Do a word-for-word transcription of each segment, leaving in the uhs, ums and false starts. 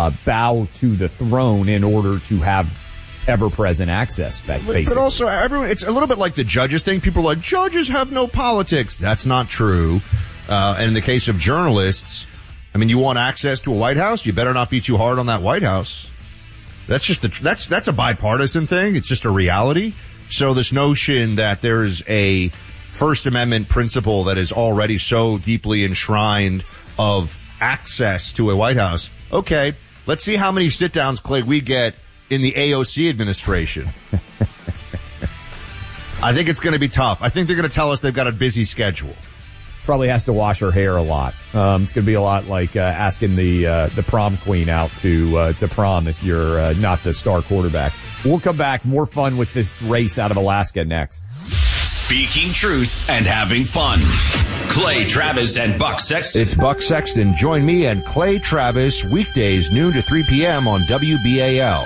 uh, bow to the throne in order to have ever-present access, basically. But also, everyone, it's a little bit like the judges thing. People are like, judges have no politics. That's not true. Uh, and in the case of journalists, I mean, you want access to a White House? You better not be too hard on that White House. That's just the, that's, that's a bipartisan thing. It's just a reality. So this notion that there's a First Amendment principle that is already so deeply enshrined of access to a White House. Okay, let's see how many sit-downs, Clay, we get in the A O C administration. I think it's going to be tough. I think they're going to tell us they've got a busy schedule. Probably has to wash her hair a lot. Um, it's going to be a lot like uh, asking the uh, the prom queen out to uh, to prom if you're uh, not the star quarterback. We'll come back. More fun with this race out of Alaska next. Speaking truth and having fun. Clay Travis and Buck Sexton. It's Buck Sexton. Join me and Clay Travis weekdays noon to three p.m. on W B A L.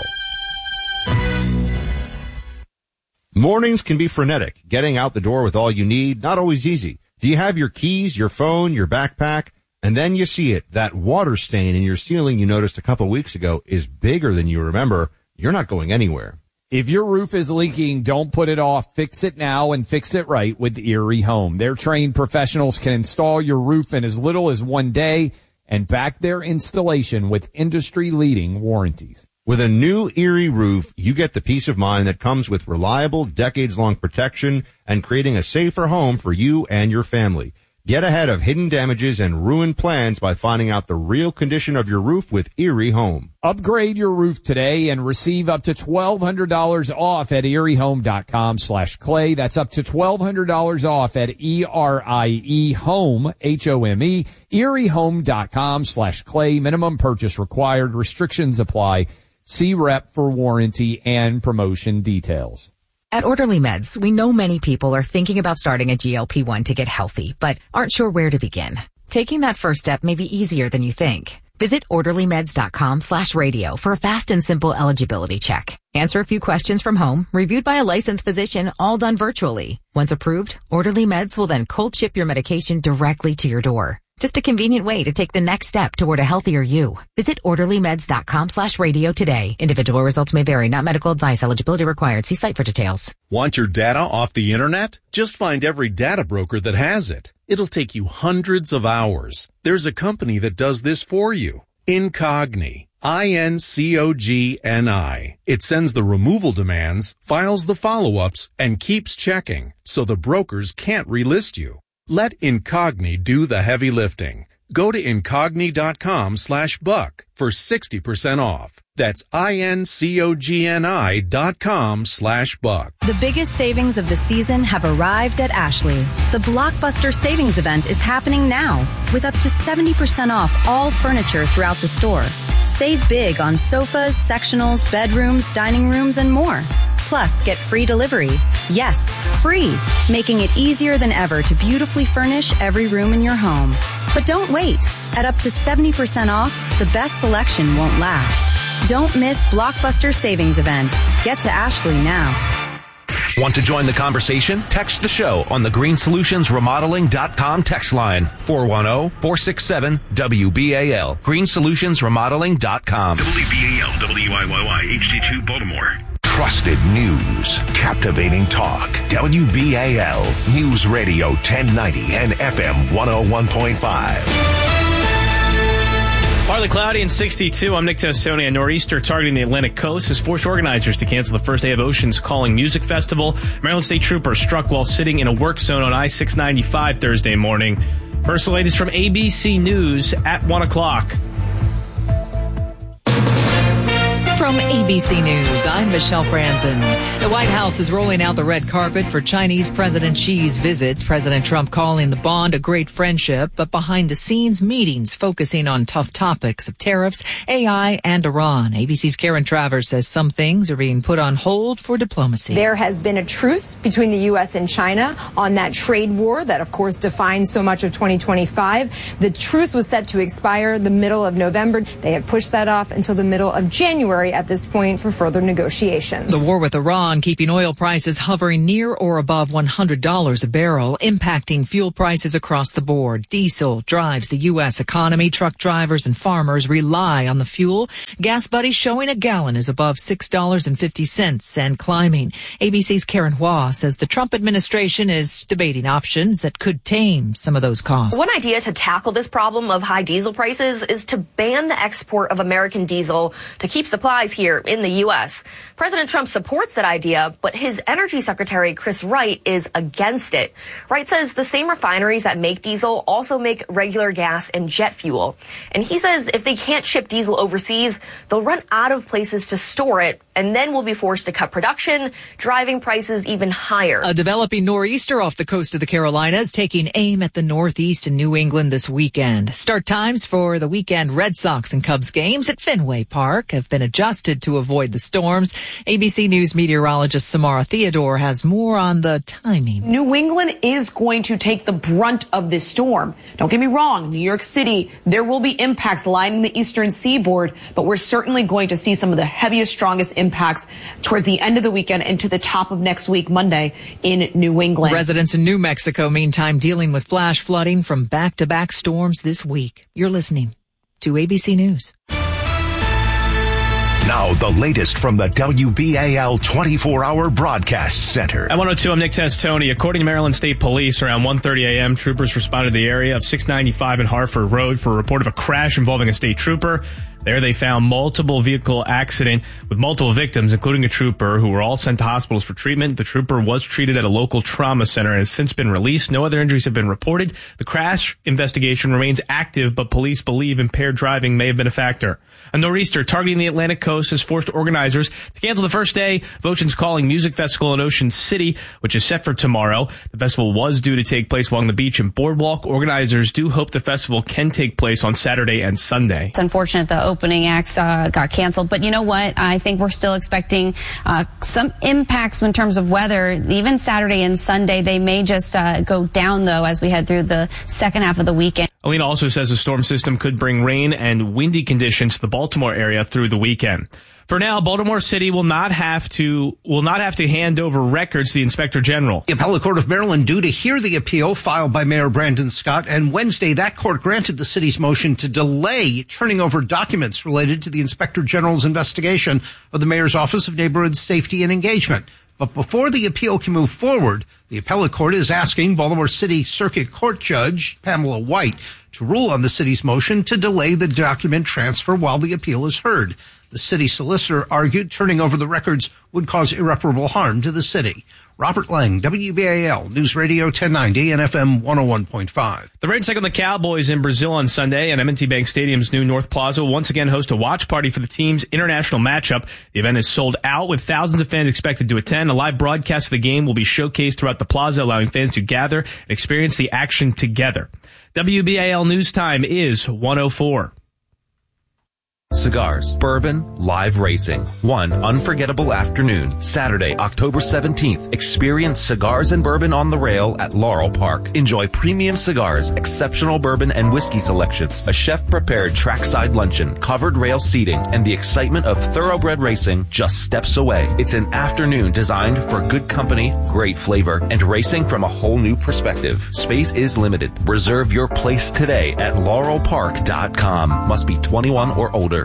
Mornings can be frenetic. Getting out the door with all you need, not always easy. Do you have your keys, your phone, your backpack? And then you see it. That water stain in your ceiling you noticed a couple weeks ago is bigger than you remember. You're not going anywhere. If your roof is leaking, don't put it off. Fix it now and fix it right with Erie Home. Their trained professionals can install your roof in as little as one day and back their installation with industry-leading warranties. With a new Erie roof, you get the peace of mind that comes with reliable, decades-long protection and creating a safer home for you and your family. Get ahead of hidden damages and ruined plans by finding out the real condition of your roof with Erie Home. Upgrade your roof today and receive up to twelve hundred dollars off at eriehome.com slash clay. That's up to twelve hundred dollars off at E R I E home, H O M E, eriehome.com slash clay. Minimum purchase required. Restrictions apply. See rep for warranty and promotion details. At Orderly Meds, we know many people are thinking about starting a G L P one to get healthy, but aren't sure where to begin. Taking that first step may be easier than you think. Visit orderlymeds.com slash radio for a fast and simple eligibility check. Answer a few questions from home, reviewed by a licensed physician, all done virtually. Once approved, Orderly Meds will then cold ship your medication directly to your door. Just a convenient way to take the next step toward a healthier you. Visit orderlymeds.com slash radio today. Individual results may vary. Not medical advice. Eligibility required. See site for details. Want your data off the internet? Just find every data broker that has it. It'll take you hundreds of hours. There's a company that does this for you. Incogni. I N C O G N I. It sends the removal demands, files the follow-ups, and keeps checking, so the brokers can't relist you. Let Incogni do the heavy lifting. Go to incogni.com slash buck for sixty percent off. That's I-N-C-O-G-N-I dot com slash buck. The biggest savings of the season have arrived at Ashley. The Blockbuster Savings Event is happening now with up to seventy percent off all furniture throughout the store. Save big on sofas, sectionals, bedrooms, dining rooms, and more. Plus, get free delivery. Yes, free, making it easier than ever to beautifully furnish every room in your home. But don't wait. At up to seventy percent off, the best selection won't last. Don't miss Blockbuster Savings Event. Get to Ashley now. Want to join the conversation? Text the show on the green solutions remodeling dot com text line, four one zero, four six seven, W B A L. green solutions remodeling dot com. W B A L, W I Y Y, H D two, Baltimore. Trusted news, captivating talk. W B A L News Radio ten ninety and F M one oh one point five. Partly cloudy and sixty-two. I'm Nick Testoni. A nor'easter targeting the Atlantic coast has forced organizers to cancel the first day of Ocean's Calling Music Festival. Maryland State troopers struck while sitting in a work zone on I six ninety-five Thursday morning. First, the latest from A B C News at one o'clock. From A B C News, I'm Michelle Franzen. The White House is rolling out the red carpet for Chinese President Xi's visit. President Trump calling the bond a great friendship, but behind-the-scenes meetings focusing on tough topics of tariffs, A I, and Iran. A B C's Karen Travers says some things are being put on hold for diplomacy. There has been a truce between the U S and China on that trade war that, of course, defines so much of twenty twenty-five. The truce was set to expire the middle of November. They have pushed that off until the middle of January at this point for further negotiations. The war with Iran keeping oil prices hovering near or above one hundred dollars a barrel, impacting fuel prices across the board. Diesel drives the U S economy. Truck drivers and farmers rely on the fuel. Gas Buddy showing a gallon is above six dollars and fifty cents and climbing. A B C's Karen Hua says the Trump administration is debating options that could tame some of those costs. One idea to tackle this problem of high diesel prices is to ban the export of American diesel to keep supplies here in the U S. President Trump supports that idea, but his Energy Secretary Chris Wright is against it. Wright says the same refineries that make diesel also make regular gas and jet fuel. And he says if they can't ship diesel overseas, they'll run out of places to store it, and then we'll be forced to cut production, driving prices even higher. A developing nor'easter off the coast of the Carolinas taking aim at the Northeast and New England this weekend. Start times for the weekend Red Sox and Cubs games at Fenway Park have been adjusted to avoid the storms. A B C News meteorologist Samara Theodore has more on the timing. New England is going to take the brunt of this storm. Don't get me wrong, New York City, there will be impacts lining the eastern seaboard, but we're certainly going to see some of the heaviest, strongest impacts towards the end of the weekend into the top of next week, Monday, in New England. Residents in New Mexico, meantime, dealing with flash flooding from back-to-back storms this week. You're listening to A B C News. Now, the latest from the W B A L twenty-four hour Broadcast Center. At one oh two, I'm Nick Testoni. According to Maryland State Police, around one thirty a.m., troopers responded to the area of six ninety-five and Hartford Road for a report of a crash involving a state trooper. There they found multiple vehicle accident with multiple victims, including a trooper, who were all sent to hospitals for treatment. The trooper was treated at a local trauma center and has since been released. No other injuries have been reported. The crash investigation remains active, but police believe impaired driving may have been a factor. A nor'easter targeting the Atlantic coast has forced organizers to cancel the first day of Ocean's Calling Music Festival in Ocean City, which is set for tomorrow. The festival was due to take place along the beach and boardwalk. Organizers do hope the festival can take place on Saturday and Sunday. It's unfortunate the opening acts uh, got canceled, but you know what? I think we're still expecting uh, some impacts in terms of weather. Even Saturday and Sunday, they may just uh, go down, though, as we head through the second half of the weekend. Alina also says the storm system could bring rain and windy conditions to the Baltimore area through the weekend. For now, Baltimore City will not have to will not have to hand over records to the Inspector General. The Appellate Court of Maryland due to hear the appeal filed by Mayor Brandon Scott, and Wednesday that court granted the city's motion to delay turning over documents related to the Inspector General's investigation of the Mayor's Office of Neighborhood Safety and Engagement. But before the appeal can move forward, the Appellate Court is asking Baltimore City Circuit Court Judge Pamela White to rule on the city's motion to delay the document transfer while the appeal is heard. The city solicitor argued turning over the records would cause irreparable harm to the city. Robert Lang, W B A L News Radio ten ninety and F M one oh one point five. The Reds take on the Cowboys in Brazil on Sunday, and M and T Bank Stadium's new North Plaza will once again host a watch party for the team's international matchup. The event is sold out, with thousands of fans expected to attend. A live broadcast of the game will be showcased throughout the plaza, allowing fans to gather and experience the action together. W B A L News Time is one oh four. Cigars, bourbon, live racing. One unforgettable afternoon, Saturday, October seventeenth. Experience cigars and bourbon on the rail at Laurel Park. Enjoy premium cigars, exceptional bourbon and whiskey selections, a chef-prepared trackside luncheon, covered rail seating, and the excitement of thoroughbred racing just steps away. It's an afternoon designed for good company, great flavor, and racing from a whole new perspective. Space is limited. Reserve your place today at laurel park dot com. Must be twenty-one or older.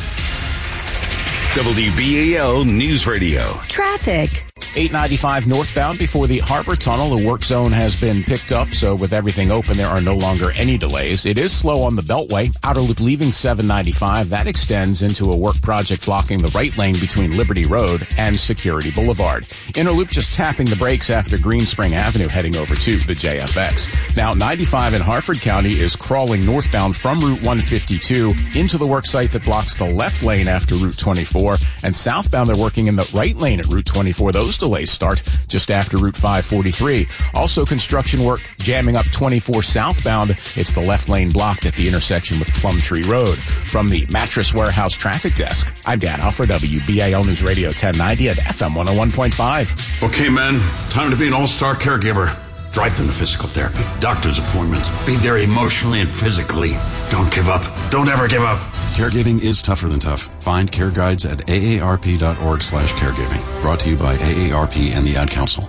W B A L News Radio. Traffic. eight ninety-five northbound before the Harbor Tunnel. The work zone has been picked up, so with everything open, there are no longer any delays. It is slow on the Beltway. Outer Loop leaving seven ninety-five. That extends into a work project blocking the right lane between Liberty Road and Security Boulevard. Inner Loop just tapping the brakes after Green Spring Avenue heading over to the J F X. Now, ninety-five in Hartford County is crawling northbound from Route one fifty-two into the work site that blocks the left lane after Route twenty-four. And southbound, they're working in the right lane at Route twenty-four. Those delays start just after Route five forty-three. Also construction work jamming up twenty-four southbound. It's the left lane blocked at the intersection with Plumtree Road. From the Mattress Warehouse Traffic Desk, I'm Dan Alford, W B A L News Radio ten ninety at F M one oh one point five. Okay, man, time to be an all-star caregiver. Drive them to physical therapy, doctor's appointments, be there emotionally and physically. Don't give up. Don't ever give up. Caregiving is tougher than tough. Find care guides at aarp.org slash caregiving. Brought to you by A A R P and the Ad Council.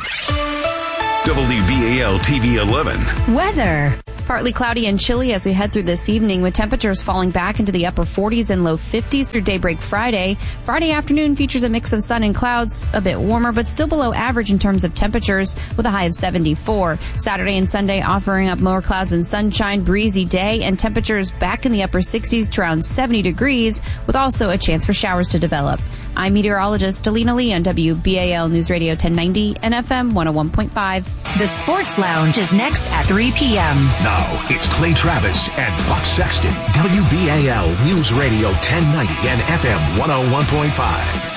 W B A L T V eleven. Weather. Partly cloudy and chilly as we head through this evening, with temperatures falling back into the upper forties and low fifties through daybreak Friday. Friday afternoon features a mix of sun and clouds, a bit warmer, but still below average in terms of temperatures, with a high of seventy-four. Saturday and Sunday offering up more clouds and sunshine, breezy day, and temperatures back in the upper sixties to around seventy degrees, with also a chance for showers to develop. I'm meteorologist Alina Lee on W B A L News Radio ten ninety and F M one oh one point five. The Sports Lounge is next at three p.m. Now, it's Clay Travis and Buck Sexton. W B A L News Radio ten ninety and F M one oh one point five.